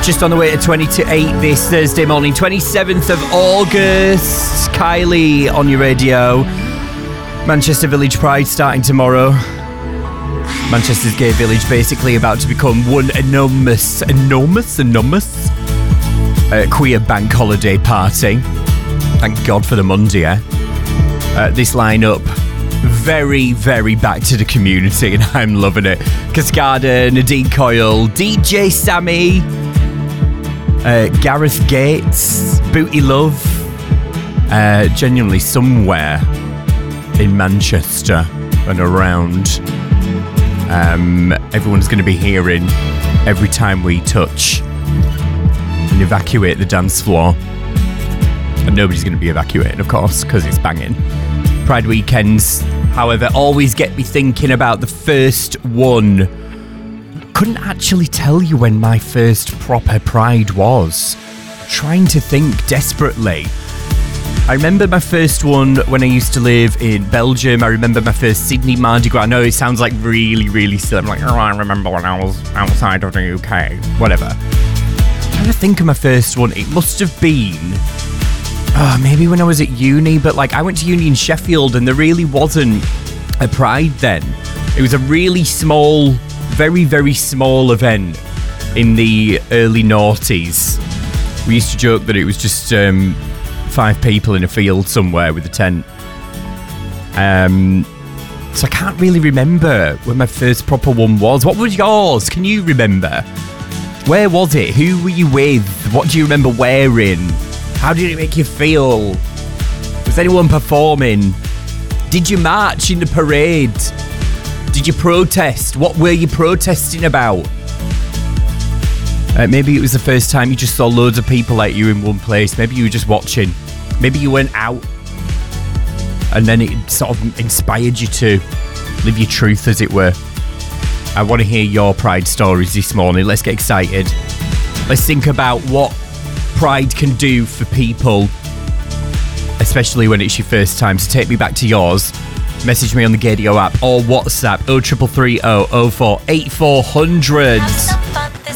Just on the way to 20 to 8 this Thursday morning, 27th of August. Kylie on your radio. Manchester Village Pride starting tomorrow. Manchester's gay village basically about to become one enormous queer bank holiday party. Thank God for the Monday, eh? This lineup, very, very back to the community, and I'm loving it. Cascada, Nadine Coyle, DJ Sammy, Gareth Gates, Booty Love, genuinely somewhere in Manchester and around. Everyone's going to be hearing every time we touch and evacuate the dance floor. And nobody's going to be evacuating, of course, because it's banging. Pride weekends, however, always get me thinking about the first one. Couldn't actually tell you when my first proper Pride was. Trying to think desperately. I remember my first one when I used to live in Belgium. I remember my first Sydney Mardi Gras. I know it sounds like really, really silly. I'm like, oh, I remember when I was outside of the UK. Whatever. I'm trying to think of my first one. It must have been... maybe when I was at uni, but like I went to uni in Sheffield and there really wasn't a Pride then. It was a really small, very, very small event in the early noughties. We used to joke that it was just 5 people in a field somewhere with a tent. So I can't really remember when my first proper one was. What was yours? Can you remember? Where was it? Who were you with? What do you remember wearing? How did it make you feel? Was anyone performing? Did you march in the parade? Did you protest? What were you protesting about? Maybe it was the first time you just saw loads of people like you in one place. Maybe you were just watching. Maybe you went out and then it sort of inspired you to live your truth, as it were. I want to hear your Pride stories this morning. Let's get excited. Let's think about what Pride can do for people, especially when it's your first time. So take me back to yours. Message me on the Gadio app or WhatsApp 0330 04 8400.